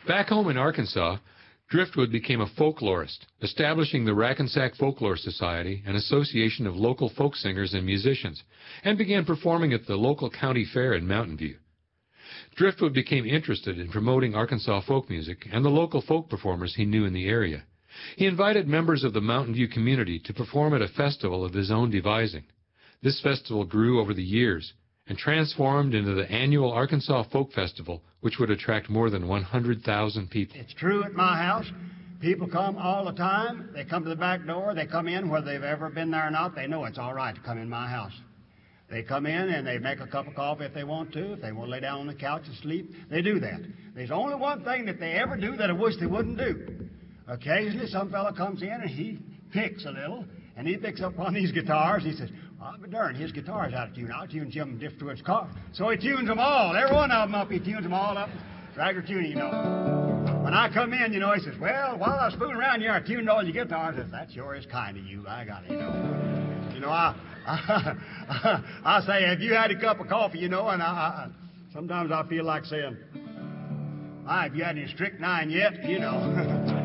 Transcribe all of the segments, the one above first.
Back home in Arkansas, Driftwood became a folklorist, establishing the Rackensack Folklore Society, an association of local folk singers and musicians, and began performing at the local county fair in Mountain View. Driftwood became interested in promoting Arkansas folk music and the local folk performers he knew in the area. He invited members of the Mountain View community to perform at a festival of his own devising. This festival grew over the years and transformed into the annual Arkansas Folk Festival, which would attract more than 100,000 people. It's true at my house. People come all the time. They come to the back door. They come in, whether they've ever been there or not. They know it's all right to come in my house. They come in and they make a cup of coffee if they want to. If they want to lay down on the couch and sleep, they do that. There's only one thing that they ever do that I wish they wouldn't do. Occasionally, some fella comes in and he picks a little, and he picks up one of these guitars. He says, "I'll be darned, his guitar's out of tune. I'll tune Jim Driftwood's car." So he tunes them all. Every one of them up, he tunes them all up. Dragger tuning, you know. When I come in, you know, he says, "Well, while I was fooling around here, I tuned all your guitars." I says, "That sure is kind of you. I got it, you know." You know, I say, "Have you had a cup of coffee?" You know, and sometimes I feel like saying, "Have you had any strychnine yet?" You know.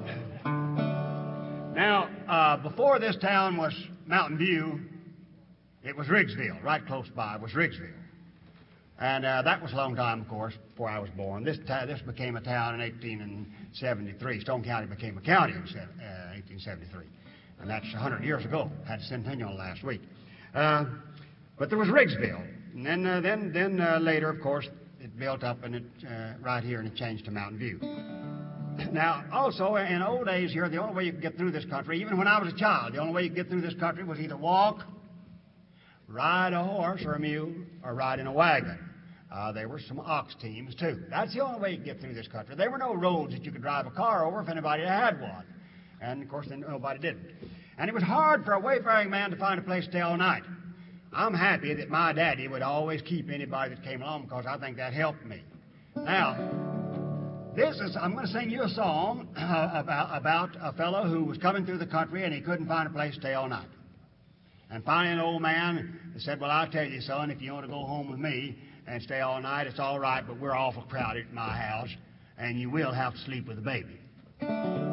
Now, before this town was Mountain View, it was Riggsville, right close by. It was Riggsville. And that was a long time, of course, before I was born. This became a town in 1873. Stone County became a county in 1873. And that's 100 years ago. Had a centennial last week. But there was Riggsville. And then later, of course, it built up and it right here, and it changed to Mountain View. Now, also, in old days here, the only way you could get through this country, even when I was a child, the only way you could get through this country was either walk, ride a horse or a mule, or ride in a wagon. There were some ox teams, too. That's the only way you could get through this country. There were no roads that you could drive a car over if anybody had one. And, of course, then nobody didn't. And it was hard for a wayfaring man to find a place to stay all night. I'm happy that my daddy would always keep anybody that came along, because I think that helped me. Now, I'm going to sing you a song about a fellow who was coming through the country and he couldn't find a place to stay all night. And finally an old man said, "Well, I'll tell you, son, if you want to go home with me and stay all night, it's all right, but we're awful crowded at my house, and you will have to sleep with the baby."